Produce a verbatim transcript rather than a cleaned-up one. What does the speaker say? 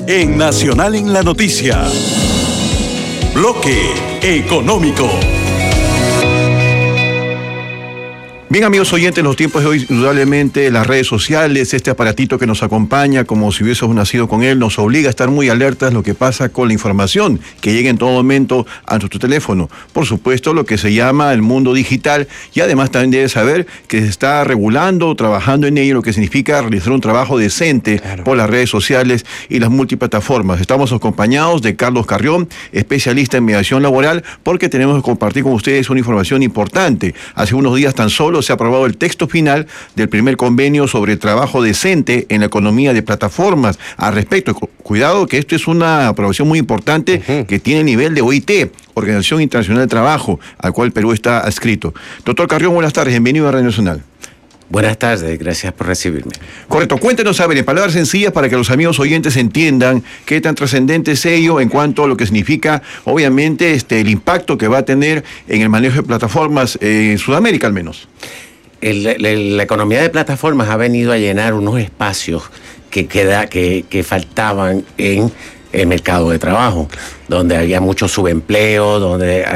en Nacional en la Noticia. Bloque Económico. Bien, amigos oyentes, los tiempos de hoy, indudablemente, las redes sociales, este aparatito que nos acompaña, como si hubiésemos nacido con él, nos obliga a estar muy alertas lo que pasa con la información que llega en todo momento a nuestro teléfono. Por supuesto, lo que se llama el mundo digital, y además también debe saber que se está regulando, trabajando en ello, lo que significa realizar un trabajo decente claro. por las redes sociales y las multiplataformas. Estamos acompañados de Carlos Carrión, especialista en mediación laboral, porque tenemos que compartir con ustedes una información importante. Hace unos días tan solo se ha aprobado el texto final del primer convenio sobre trabajo decente en la economía de plataformas. Al respecto, cuidado que esto es una aprobación muy importante uh-huh. que tiene nivel de O I T, Organización Internacional del Trabajo, al cual Perú está adscrito. Doctor Carrión, buenas tardes, bienvenido a Radio Nacional. Buenas tardes, gracias por recibirme. Correcto, cuéntenos, a ver, en palabras sencillas para que los amigos oyentes entiendan qué tan trascendente es ello en cuanto a lo que significa, obviamente, este, el impacto que va a tener en el manejo de plataformas eh, en Sudamérica al menos. El, el, la economía de plataformas ha venido a llenar unos espacios que, queda, que, que faltaban en el mercado de trabajo, donde había mucho subempleo, donde